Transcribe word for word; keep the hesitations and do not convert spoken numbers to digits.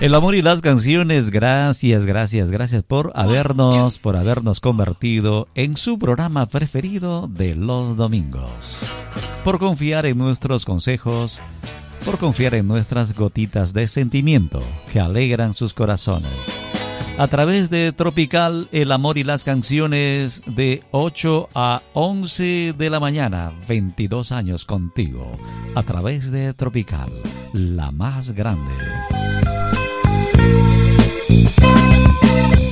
El amor y las canciones, gracias, gracias, gracias por habernos, por habernos convertido en su programa preferido de los domingos. Por confiar en nuestros consejos, por confiar en nuestras gotitas de sentimiento que alegran sus corazones. A través de Tropical, el amor y las canciones de ocho a once de la mañana, veintidós años contigo. A través de Tropical, la más grande.